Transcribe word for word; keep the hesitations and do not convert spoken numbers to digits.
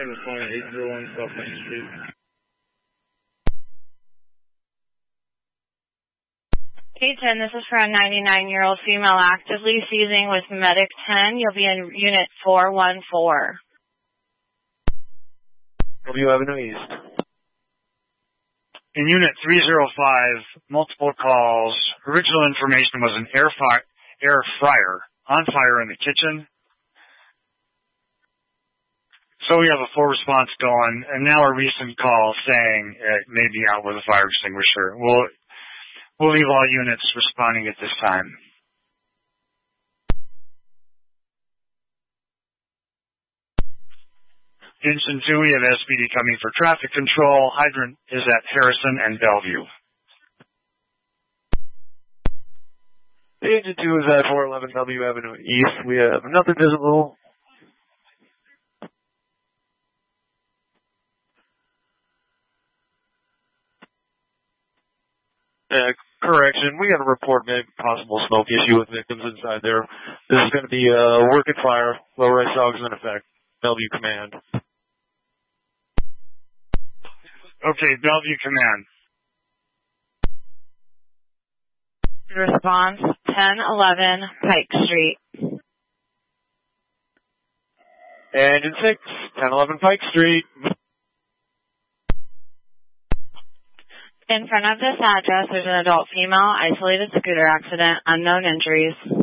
ten responding eight zero one South Main Street. eight ten, this is for a ninety-nine-year-old female actively seizing with Medic ten. You'll be in Unit four one four. W Avenue East. In Unit three oh five, multiple calls. Original information was an air, fi- air fryer on fire in the kitchen. So we have a full response going, and now a recent call saying it may be out with a fire extinguisher. We'll, we'll leave all units responding at this time. Instant two, we have S P D coming for traffic control. Hydrant is at Harrison and Bellevue. Agent two is at four eleven W Avenue East. We have nothing visible. Uh, correction, we got a report maybe possible smoke issue with victims inside there. This is going to be a working fire. Low rise dogs in effect. Bellevue Command. Okay, Bellevue Command. Response, ten eleven Pike Street. Engine six, ten eleven Pike Street. In front of this address, there's an adult female isolated scooter accident, unknown injuries.